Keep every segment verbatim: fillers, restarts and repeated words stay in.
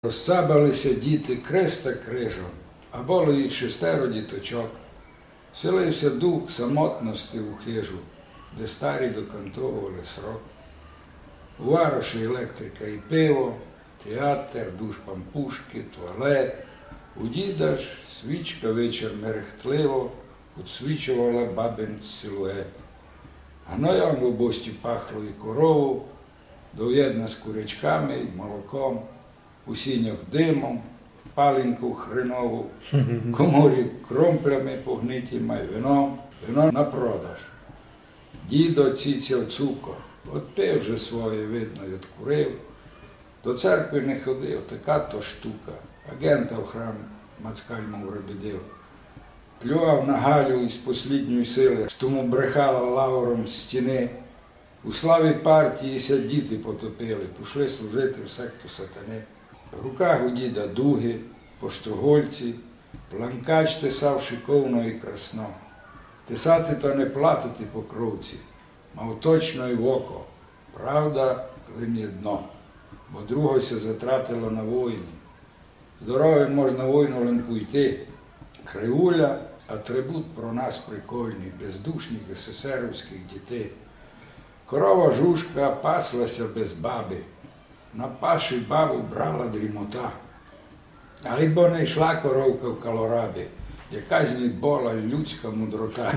Розсабалися діти креста крижом, а було їх шестеро діточок. Вселився дух самотності у хижу, де старі докантовували срок. У Вароші електрика і пиво, театр, душ пампушки, туалет. У діда ж свічка вечір мерехтливо підсвічувала бабин силует. Гноєм в обості пахло і корову, дов'єдна з курячками й молоком. У сінях димом, палінку хренову, коморі кромплями погнитіми, вином, вино на продаж. Дідо ціцяв цукор, от пив вже своє, видно, й откурив. До церкви не ходив, така то штука, агента в храм мацкальму вребедив. Плював на Галю із послідньої сили, з тому брехала лавром з стіни. У славі партії ся діти потопили, пішли служити в секту сатани. В руках у діда дуги, поштогольці, планкач тесав шиковно і красно. Тесати то не платити по кровці, мав точно й в око, правда, лине дно, бо другого ся затратило на війні. Здоровим можна війну линку йти, кривуля, атрибут про нас прикольний, бездушних есесеровських дітей. Корова жушка паслася без баби, на паші бабу брала дрімота. А й бо не йшла коровка в калорабі, якась відбола людська мудрота.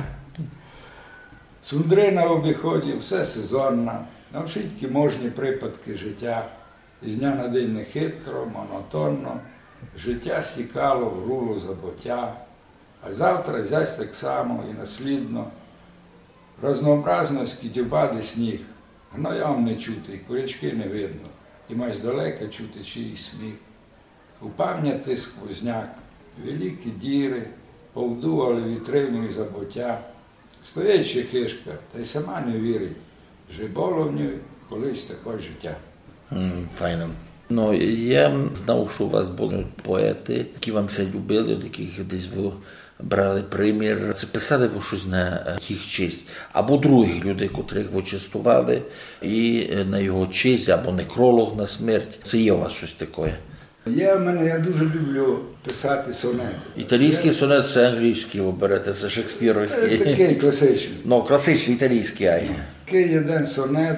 Цундри на обіході, все сезонно, навшитьки можні припадки життя. Із дня на день нехитро, монотонно, життя стікало в рулу забуття. А завтра зясь так само і наслідно. Разнообразно скидюбади сніг, гноям не чути, курячки не видно, і май здалека чути чиїсь сміх. У пам'яті сквозняк, великі діри, повдували вітривню і забуття. Стоїть ще хишка, та й сама не вірить, що було в ній колись таке життя. Mm, файно. Ну, я знав, що у вас були поети, які вам все любили, від яких десь ви брали примір. Це писали ви щось на їх честь, або других людей, котрих ви частували, і на його честь, або некролог на смерть. Це є у вас щось таке? Є в мене, я дуже люблю писати сонети. Італійський сонет – це англійський, ви берете, це шекспіровський. Такий класичний. Ну, класичний італійський, ай. Такий один сонет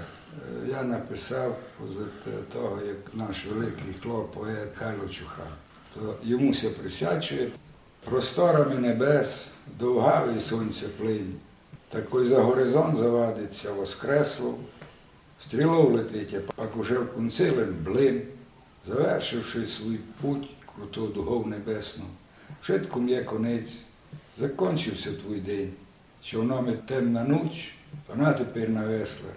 я написав після того, як наш великий хлоп-поет Кайло Чуха. То йому ся присячує. Просторами небес, довгавий сонця плинь, такой за горизонт завадиться воскресло, стрілов летить, а пак уже в кунцилен блин, завершивши свій путь круту дугов небесну. Швидком є конець, закончився твій день, човном темна ніч, вона тепер на веслах.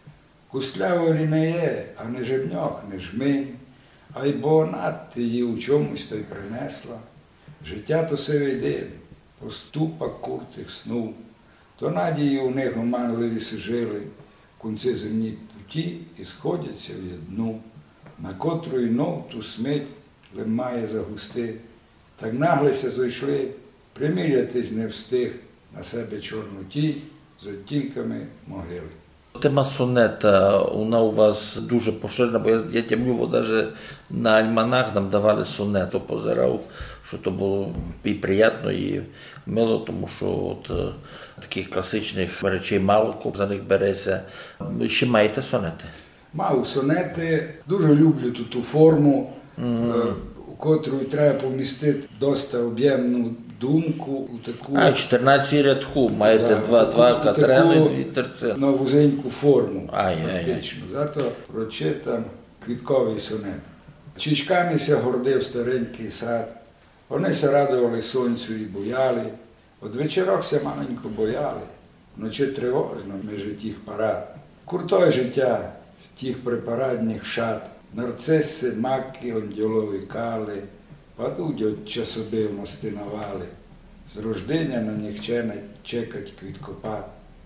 Кустлявої не є, а не жебньох, не жминь, а й бо над ти її у чомусь то й принесла. Життя то сивий дим, по ступах куртих снув, то надії у них оманливі сижили, кінці земні путі і сходяться в єдну, на котру й нов ту смить лимає загусти. Так наглися зайшли, примірятись не встиг на себе чорну тінь з оттінками могили. Тема сонета, вона у вас дуже поширена, бо я, я тямлю, навіть на альманах нам давали сонет, позирав, що то було і приємно, і мило, тому що от, таких класичних речей мало, за них береться. Ви ще маєте сонети? Мав сонети, дуже люблю ту, ту форму, mm-hmm. у котру треба помістити досить об'ємну думку у таку... А, чотирнадцять рядку, маєте да, два, таку, два катрени, дві терцини. На вузеньку форму, ай, фактично. Ай, ай. Зато прочитам квітковий сонет. Чічками ся гордив старенький сад, вони ся радували сонцю і буяли, от вечорок ся маленько бояли, вночі тривожно межі тих парад. Куртое життя тих припарадних шат, нарциси, маки, онділові кали, падуть от часобивності навали, з рождення на нікчена чекать квіткопад.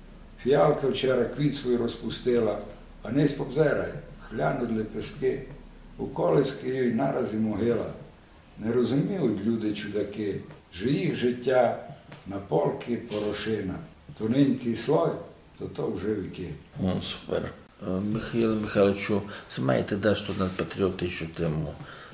Фіалка вчора квіт свій розпустила, а не спобзерай, хлянуть лепестки, у колиски їй нараз і могила. Не розуміють люди-чудаки, що їх життя на полки порошина, тоненький слой, то то вже віки. Ну, супер. Михайло Михайловичу, це маєте дещо над патріотичну тему.